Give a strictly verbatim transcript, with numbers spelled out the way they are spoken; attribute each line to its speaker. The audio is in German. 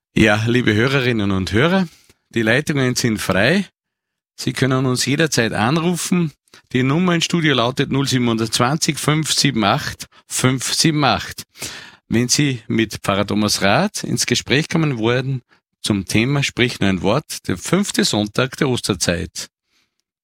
Speaker 1: Ja, liebe Hörerinnen und Hörer, die Leitungen sind frei. Sie können uns jederzeit anrufen. Die Nummer ins Studio lautet null sieben zwei null fünf sieben acht fünf sieben acht. Wenn Sie mit Pfarrer Thomas Rath ins Gespräch kommen wollen zum Thema Sprich nur ein Wort, der fünfte Sonntag der Osterzeit.